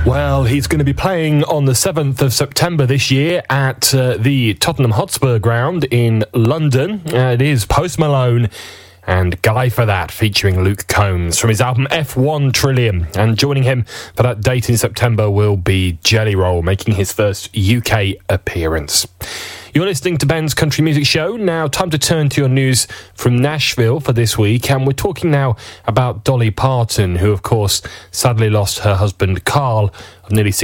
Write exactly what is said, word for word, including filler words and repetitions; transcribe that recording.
Well, he's going to be playing on the seventh of September this year at uh, the Tottenham Hotspur ground in London. Uh, it is Post Malone and Guy for That, featuring Luke Combs from his album F one Trillion. And joining him for that date in September will be Jelly Roll, making his first U K appearance. You're listening to Ben's Country Music Show. Now, time to turn to your news from Nashville for this week. And we're talking now about Dolly Parton, who, of course, sadly lost her husband, Carl, of nearly